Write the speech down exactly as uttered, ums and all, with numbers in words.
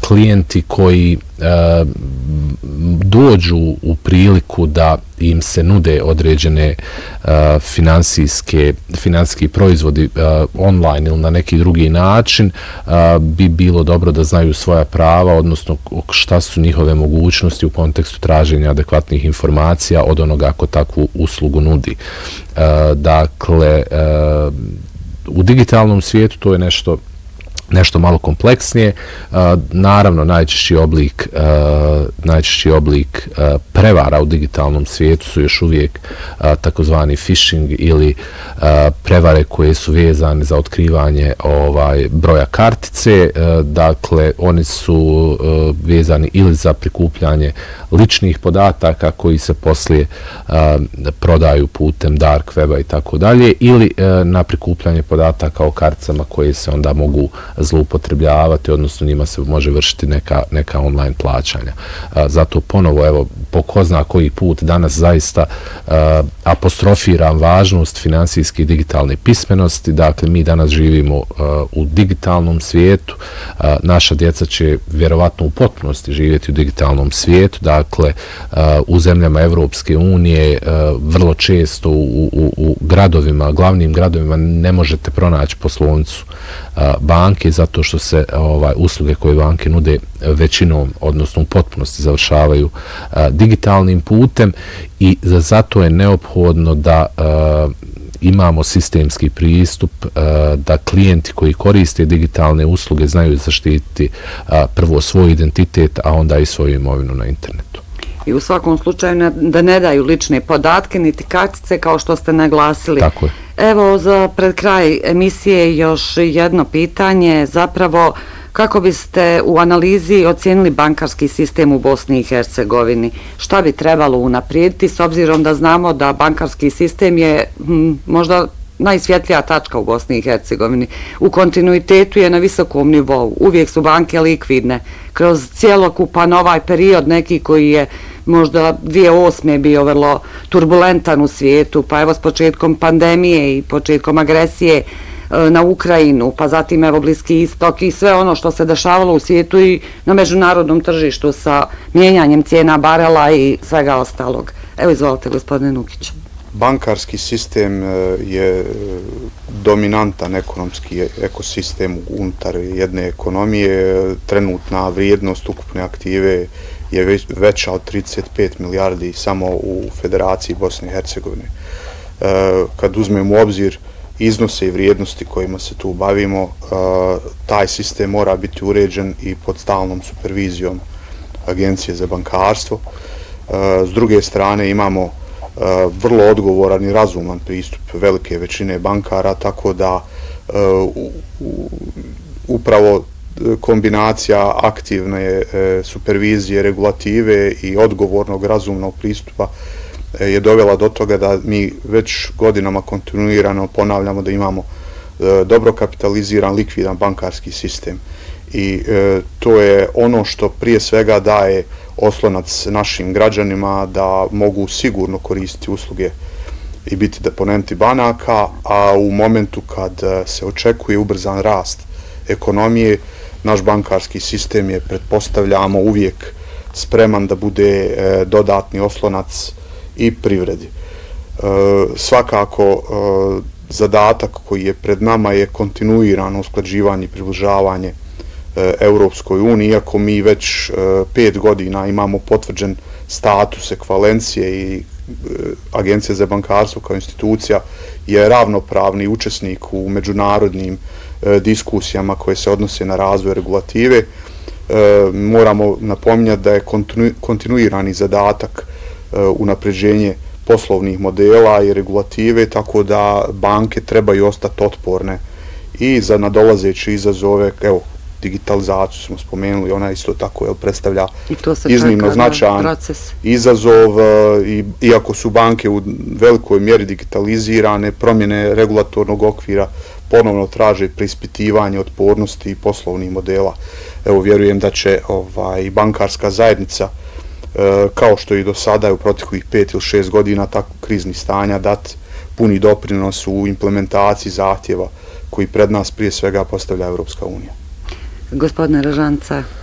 klijenti koji uh, dođu u priliku da im se nude određene uh, finansijske, finansijski proizvodi uh, online ili na neki drugi način, uh, bi bilo dobro da znaju svoja prava, odnosno šta su njihove mogućnosti u kontekstu traženja adekvatnih informacija od onoga ko takvu uslugu nudi. Uh, dakle, uh, u digitalnom svijetu to je nešto nešto malo kompleksnije. Uh, naravno, najčešći oblik, uh, najčešći oblik uh, prevara u digitalnom svijetu su još uvijek uh, takozvani phishing ili uh, prevare koje su vezane za otkrivanje ovaj, broja kartice. Uh, dakle, oni su uh, vezani ili za prikupljanje ličnih podataka koji se poslije uh, prodaju putem dark weba i tako dalje, ili uh, na prikupljanje podataka o karticama koje se onda mogu zloupotrebljavati, odnosno njima se može vršiti neka, neka online plaćanja. A, zato ponovo, evo, po ko zna koji put danas zaista a, apostrofiram važnost finansijske i digitalne pismenosti. Dakle, mi danas živimo a, u digitalnom svijetu, a, naša djeca će vjerovatno u potpunosti živjeti u digitalnom svijetu. Dakle, a, u zemljama Evropske unije a, vrlo često u, u, u gradovima, glavnim gradovima ne možete pronaći poslovnicu a, banke, zato što se ovaj, usluge koje banke nude većinom, odnosno u potpunosti završavaju a, digitalnim putem, i zato je neophodno da a, imamo sistemski pristup, a, da klijenti koji koriste digitalne usluge znaju zaštititi a, prvo svoj identitet, a onda i svoju imovinu na internetu. I u svakom slučaju da ne daju lične podatke niti kartice, kao što ste naglasili. Tako je. Evo, za pred kraj emisije još jedno pitanje, zapravo kako biste u analizi ocijenili bankarski sistem u Bosni i Hercegovini? Šta bi trebalo unaprijediti, s obzirom da znamo da bankarski sistem je hm, možda najsvjetlija tačka u Bosni i Hercegovini. U kontinuitetu je na visokom nivou. Uvijek su banke likvidne. Kroz cijelokupan ovaj period neki koji je možda dvije tisuće osme bio vrlo turbulentan u svijetu, pa evo s početkom pandemije i početkom agresije na Ukrajinu, pa zatim evo Bliski istok i sve ono što se dešavalo u svijetu i na međunarodnom tržištu sa mijenjanjem cijena barela i svega ostalog. Evo, izvolite, gospodine Nukić. Bankarski sistem je dominantan ekonomski ekosistem unutar jedne ekonomije. Trenutna vrijednost ukupne aktive je veća od trideset pet milijardi samo u Federaciji Bosne i Hercegovine. Kad uzmemo u obzir iznose i vrijednosti kojima se tu bavimo, taj sistem mora biti uređen i pod stalnom supervizijom Agencije za bankarstvo. S druge strane imamo vrlo odgovoran i razuman pristup velike većine bankara, tako da upravo kombinacija aktivne supervizije, regulative i odgovornog razumnog pristupa je dovela do toga da mi već godinama kontinuirano ponavljamo da imamo dobro kapitaliziran, likvidan bankarski sistem. I to je ono što prije svega daje oslonac našim građanima da mogu sigurno koristiti usluge i biti deponenti banaka, a u momentu kad se očekuje ubrzan rast ekonomije, naš bankarski sistem je, pretpostavljamo, uvijek spreman da bude dodatni oslonac i privredi. Svakako, zadatak koji je pred nama je kontinuirano usklađivanje i približavanje Europskoj uniji, iako mi već pet godina imamo potvrđen status ekvalencije i Agencija za bankarstvo kao institucija je ravnopravni učesnik u međunarodnim diskusijama koje se odnose na razvoj regulative. Moramo napominjati da je kontinuirani zadatak unapređenje poslovnih modela i regulative, tako da banke trebaju ostati otporne i za nadolazeće izazove. Evo, digitalizaciju smo spomenuli, ona isto tako jel, predstavlja iznimno značajan izazov, i, iako su banke u velikoj mjeri digitalizirane, promjene regulatornog okvira ponovno traže preispitivanje otpornosti i poslovnih modela. Evo, vjerujem da će ovaj, bankarska zajednica, e, kao što i do sada u proteklih pet ili šest godina tako kriznih stanja, dati puni doprinos u implementaciji zahtjeva koji pred nas prije svega postavlja Europska unija. Gospodine Ražanca.